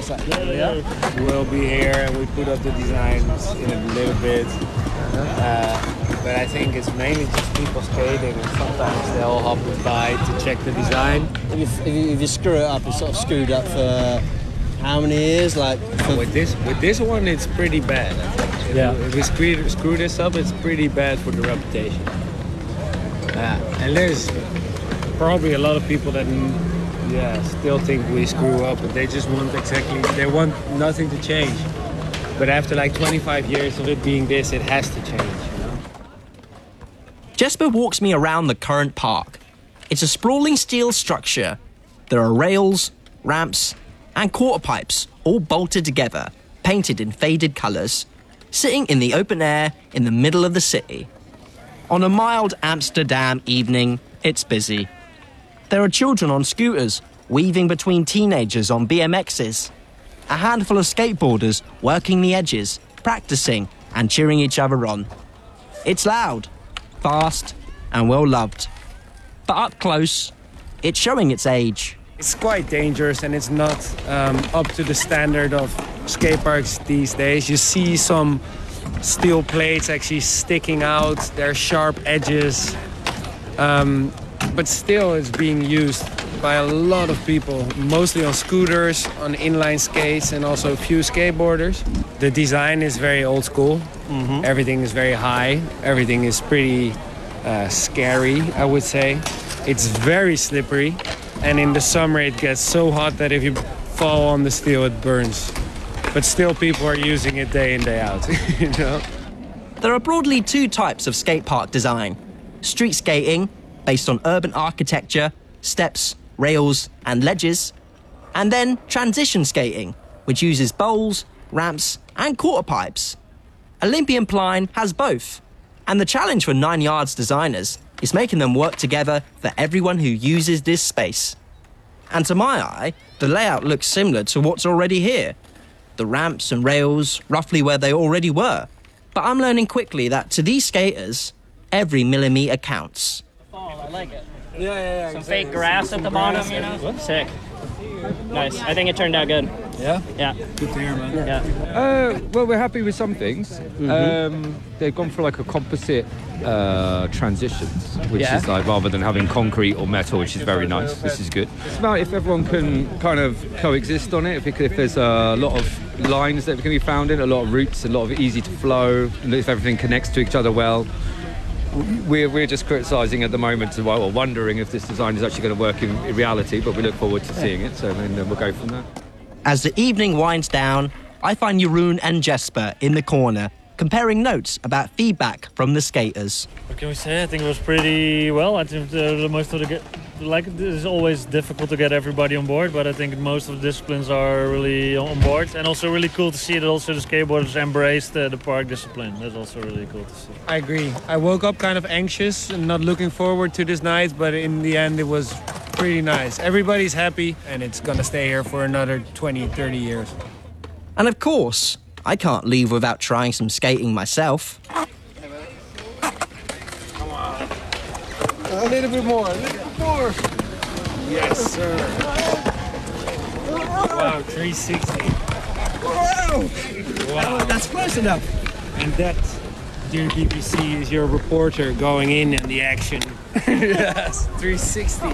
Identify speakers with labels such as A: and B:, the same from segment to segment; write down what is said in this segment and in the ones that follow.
A: what's that? Yeah.
B: We'll be here and we put up the designs in a little bit. But I think it's mainly just people skating, and sometimes they'll hop by to check the design.
A: If you screw it up, it's sort of screwed up for how many years? Like
B: with this one, it's pretty bad. I think. If we screw this up, it's pretty bad for the reputation. And there's probably a lot of people that still think we screw up, but they just want nothing to change. But after like 25 years of it being this, it has to change. You know?
C: Jesper walks me around the current park. It's a sprawling steel structure. There are rails, ramps, and quarter pipes all bolted together, painted in faded colours, sitting in the open air in the middle of the city. On a mild Amsterdam evening, it's busy. There are children on scooters, weaving between teenagers on BMXs. A handful of skateboarders working the edges, practicing and cheering each other on. It's loud, fast, and well-loved. But up close, it's showing its age.
B: It's quite dangerous, and it's not up to the standard of skate parks these days. You see some steel plates actually sticking out, their sharp edges. But still it's being used by a lot of people, mostly on scooters, on inline skates, and also a few skateboarders. The design is very old school. Mm-hmm. Everything is very high. Everything is pretty scary, I would say. It's very slippery, and in the summer it gets so hot that if you fall on the steel, it burns. But still people are using it day in, day out, you know?
C: There are broadly two types of skate park design. Street skating, based on urban architecture, steps, rails, and ledges. And then transition skating, which uses bowls, ramps, and quarter pipes. Olympian Pline has both. And the challenge for 9 Yards designers is making them work together for everyone who uses this space. And to my eye, the layout looks similar to what's already here. The ramps and rails roughly where they already were. But I'm learning quickly that to these skaters, every millimetre counts.
D: I like it.
B: Yeah.
D: Some fake grass at the bottom, you know? What? Sick. Nice. I think it turned out good.
E: Yeah?
D: Yeah.
B: Good to hear, man.
D: Yeah.
E: Well, we're happy with some things.
D: Mm-hmm.
E: They've gone for like a composite transitions, which is like rather than having concrete or metal, which is very nice. This is good. It's about if everyone can kind of coexist on it, if there's a lot of lines that can be found in, a lot of routes, a lot of easy to flow, and if everything connects to each other well. We're just criticising at the moment, or wondering if this design is actually going to work in reality, but we look forward to seeing it, so then we'll go from there.
C: As the evening winds down, I find Jeroen and Jesper in the corner, comparing notes about feedback from the skaters.
F: What can we say? I think it was pretty well. I think the most of it's always difficult to get everybody on board, but I think most of the disciplines are really on board. And also really cool to see that also the skateboarders embrace the park discipline. That's also really cool to see.
B: I agree. I woke up kind of anxious and not looking forward to this night, but in the end it was pretty nice. Everybody's happy, and it's gonna stay here for another 20, 30 years.
C: And of course, I can't leave without trying some skating myself.
B: A little bit more. Yes, sir. Wow, 360. Wow.
C: That's close enough.
B: And that, dear BBC, is your reporter going in the action. Yes, 360.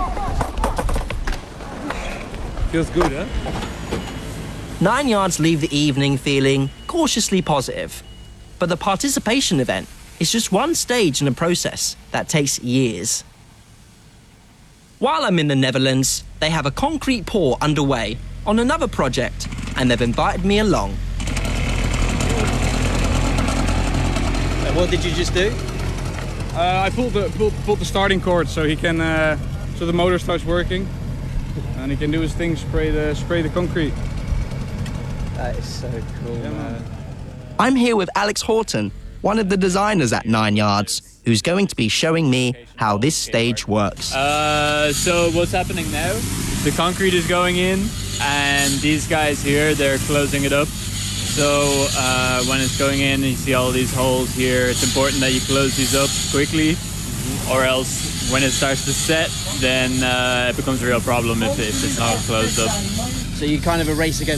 B: Feels good, huh?
C: 9 Yards leave the evening feeling cautiously positive. But the participation event is just one stage in a process that takes years. While I'm in the Netherlands, they have a concrete pour underway on another project, and they've invited me along.
A: What did you just do?
G: I pulled the starting cord so he can so the motor starts working, and he can do his thing, spray the concrete.
A: That is so cool, man.
C: I'm here with Alex Horton, one of the designers at 9 Yards, who's going to be showing me how this stage works.
H: So what's happening now? The concrete is going in, and these guys here, they're closing it up. So when it's going in, you see all these holes here. It's important that you close these up quickly, or else when it starts to set, then it becomes a real problem if it's not closed up.
A: So you kind of a race against